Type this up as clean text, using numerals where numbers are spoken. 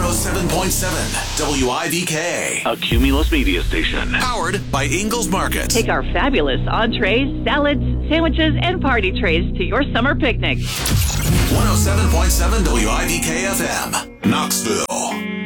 107.7 WIVK. A Cumulus media station. Powered by Ingalls Market. Take our fabulous entrees, salads, sandwiches, and party trays to your summer picnic. 107.7 WIVK FM. Knoxville.